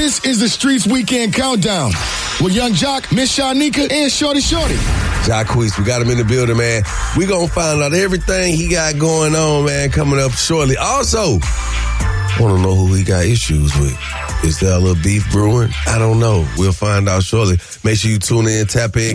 This is the Streets Weekend Countdown with Young Jock, Miss Shanika, and Shorty. Jacquees, we got him in the building, man. We gonna find out everything he got going on, man, coming up shortly. Also, want to know who he got issues with. Is there a little beef brewing? I don't know. We'll find out shortly. Make sure you tune in, tap in.